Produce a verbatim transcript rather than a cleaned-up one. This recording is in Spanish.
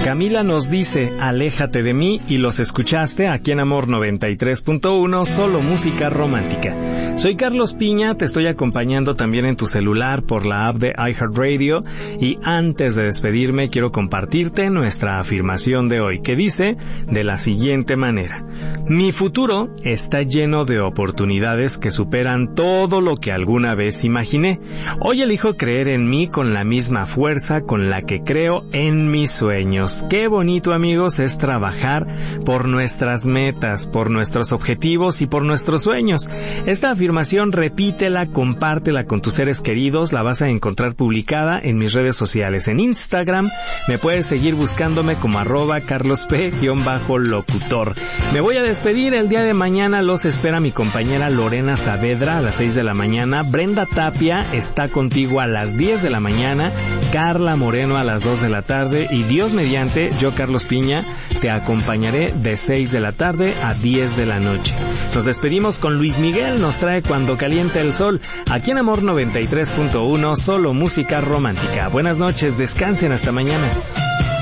Camila nos dice, aléjate de mí, y los escuchaste aquí en Amor noventa y tres punto uno, solo música romántica. Soy Carlos Piña, te estoy acompañando también en tu celular por la app de iHeartRadio, y antes de despedirme quiero compartirte nuestra afirmación de hoy, que dice de la siguiente manera: mi futuro está lleno de oportunidades que superan todo lo que alguna vez imaginé. Hoy elijo creer en mí con la misma fuerza con la que creo en mis sueños. Qué bonito, amigos, es trabajar por nuestras metas, por nuestros objetivos y por nuestros sueños. Esta afirmación repítela, compártela con tus seres queridos, la vas a encontrar publicada en mis redes sociales. En Instagram me puedes seguir buscándome como arroba carlosp-locutor. Me voy a despedir, el día de mañana los espera mi compañera Lorena Saavedra a las seis de la mañana, Brenda Tapia está contigo a las diez de la mañana, Carla Moreno a las dos de la tarde y Dios mediante, yo Carlos Piña te acompañaré de seis de la tarde a diez de la noche. Nos despedimos con Luis Miguel, nos trae Cuando calienta el sol, aquí en Amor noventa y tres punto uno, solo música romántica. Buenas noches, descansen, hasta mañana.